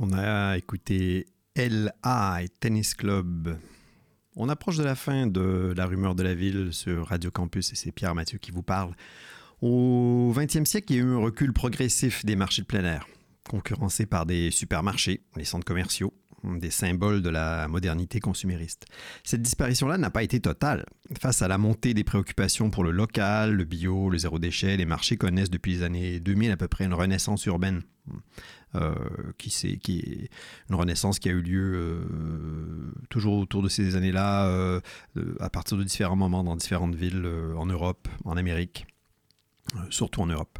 On a écouté L.A. Tennis Club. On approche de la fin de La rumeur de la ville sur Radio Campus et c'est Pierre Mathieu qui vous parle. Au 20e siècle, il y a eu un recul progressif des marchés de plein air, concurrencés par des supermarchés, les centres commerciaux, des symboles de la modernité consumériste. Cette disparition-là n'a pas été totale. Face à la montée des préoccupations pour le local, le bio, le zéro déchet, les marchés connaissent depuis les années 2000 à peu près une renaissance urbaine. Qui est une renaissance qui a eu lieu toujours autour de ces années-là, à partir de différents moments dans différentes villes en Europe, en Amérique, surtout en Europe.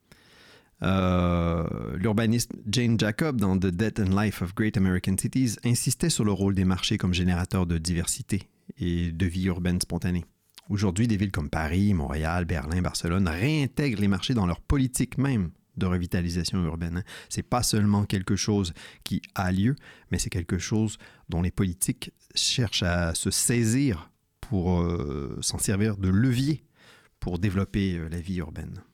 L'urbaniste Jane Jacob, dans The Death and Life of Great American Cities, insistait sur le rôle des marchés comme générateurs de diversité et de vie urbaine spontanée. Aujourd'hui, des villes comme Paris, Montréal, Berlin, Barcelone réintègrent les marchés dans leur politique même de revitalisation urbaine. C'est pas seulement quelque chose qui a lieu, mais c'est quelque chose dont les politiques cherchent à se saisir pour s'en servir de levier pour développer la vie urbaine.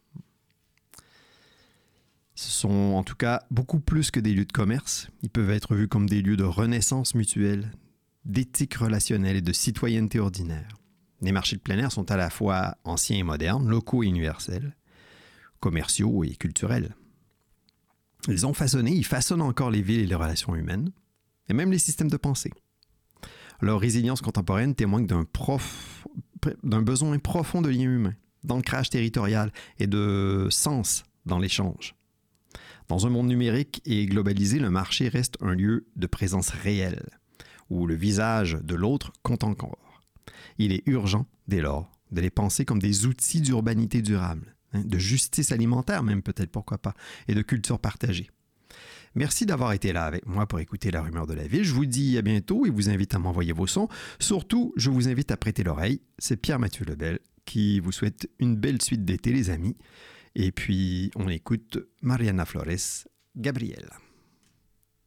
Ce sont en tout cas beaucoup plus que des lieux de commerce. Ils peuvent être vus comme des lieux de renaissance mutuelle, d'éthique relationnelle et de citoyenneté ordinaire. Les marchés de plein air sont à la fois anciens et modernes, locaux et universels, commerciaux et culturels. Ils façonnent encore les villes et les relations humaines, et même les systèmes de pensée. Leur résilience contemporaine témoigne d'un besoin profond de liens humains, d'ancrage territorial et de sens dans l'échange. Dans un monde numérique et globalisé, le marché reste un lieu de présence réelle, où le visage de l'autre compte encore. Il est urgent, dès lors, de les penser comme des outils d'urbanité durable, de justice alimentaire même peut-être, pourquoi pas, et de culture partagée. Merci d'avoir été là avec moi pour écouter La rumeur de la ville. Je vous dis à bientôt et vous invite à m'envoyer vos sons. Surtout, je vous invite à prêter l'oreille. C'est Pierre-Mathieu Lebel qui vous souhaite une belle suite d'été, les amis. Et puis, on écoute Mariana Flores, Gabriela.